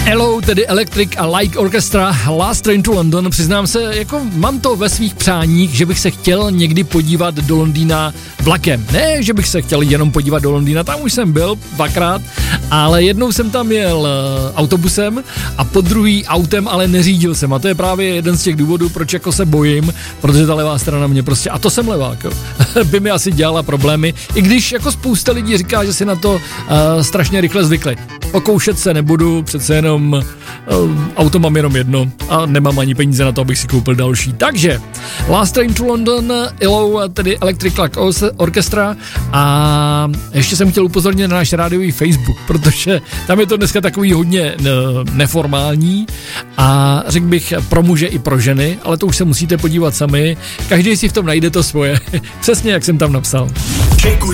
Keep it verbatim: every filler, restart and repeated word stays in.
Hello, tedy Electric a Light Orchestra, Last Train to London. Přiznám se, jako mám to ve svých přáních, že bych se chtěl někdy podívat do Londýna vlakem. Ne, že bych se chtěl jenom podívat do Londýna, tam už jsem byl dvakrát, ale jednou jsem tam jel autobusem a po druhý autem, ale neřídil jsem. A to je právě jeden z těch důvodů, proč jako se bojím, protože ta levá strana mě prostě, a to jsem levák, jo, by mi asi dělala problémy, i když jako spousta lidí říká, že si na to uh, strašně rychle zvykli. Okoušet se nebudu, přece jenom uh, auto mám jenom jedno a nemám ani peníze na to, abych si koupil další. Takže Last Train to London, Ilou, tedy Electric Light Orchestra, a ještě jsem chtěl upozornit na náš rádiový Facebook, protože tam je to dneska takový hodně neformální a řekl bych pro muže i pro ženy, ale to už se musíte podívat sami. Každý si v tom najde to svoje, přesně jak jsem tam napsal.